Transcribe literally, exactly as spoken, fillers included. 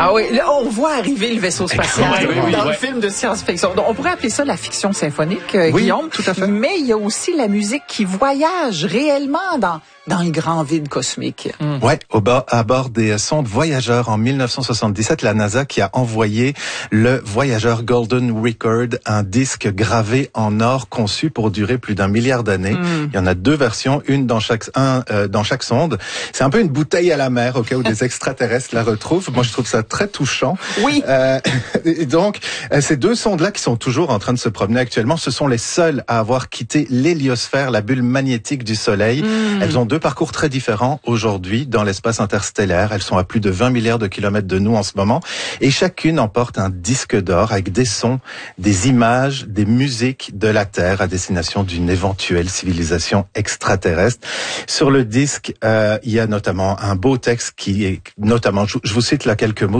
Ah oui, là, on voit arriver le vaisseau spatial Oui, oui, oui, dans ouais. le film de science-fiction. Donc, on pourrait appeler ça la fiction symphonique, euh, Oui, Guillaume. tout à fait. Mais il y a aussi la musique qui voyage réellement dans dans le grand vide cosmique. Mm. Ouais, au bord, à bord des sondes Voyageur en mille neuf cent soixante-dix-sept, la NASA qui a envoyé le Voyageur Golden Record, un disque gravé en or conçu pour durer plus d'un milliard d'années. Mm. Il y en a deux versions, une dans chaque un euh, dans chaque sonde. C'est un peu une bouteille à la mer au cas où des extraterrestres la retrouvent. Moi, je trouve ça très touchant. Oui. Euh, et donc, ces deux sondes-là qui sont toujours en train de se promener actuellement, ce sont les seules à avoir quitté l'héliosphère, la bulle magnétique du Soleil. Mm. Elles ont deux parcours très différents aujourd'hui dans l'espace interstellaire. Elles sont à plus de vingt milliards de kilomètres de nous en ce moment. Et chacune emporte un disque d'or avec des sons, des images, des musiques de la Terre à destination d'une éventuelle civilisation extraterrestre. Sur le disque, euh, il y a notamment un beau texte qui est, notamment, je vous cite là quelques mots.